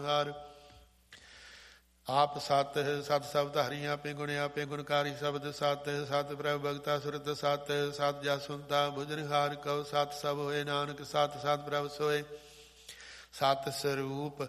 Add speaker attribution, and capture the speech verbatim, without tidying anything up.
Speaker 1: ਹਾਰ। ਆਪ ਸਤ ਸਤ ਸ਼ਬਦ ਹਰੀ ਆਪੇ ਗੁਣ ਆਪੇ ਗੁਣਕਾਰੀ ਸ਼ਬਦ ਸਤ। ਸਤ ਪ੍ਰਭ ਭਗਤਾ ਸੁਰਤ ਸਤ। ਸਤ ਜਸ ਸੁਨਤਾ ਭੁਜਨਹਾਰ ਕਉ। ਸਤ ਸਭ ਹੋਏ ਨਾਨਕ ਸਤ। ਸਤ ਪ੍ਰਭ ਸੋਏ ਸਤ ਸਰੂਪ